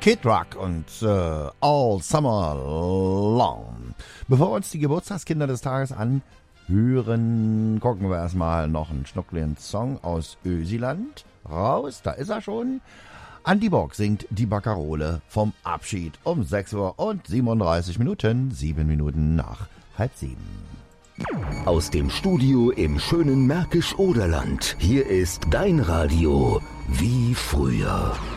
Kid Rock und All Summer Long. Bevor wir uns die Geburtstagskinder des Tages anhören, gucken wir erstmal noch einen schnuckligen Song aus Ösiland raus. Da ist er schon. Andi Bock singt die Baccarole vom Abschied um 6 Uhr und 37 Minuten, 7 Minuten nach 6:30. Aus dem Studio im schönen Märkisch-Oderland. Hier ist dein Radio wie früher.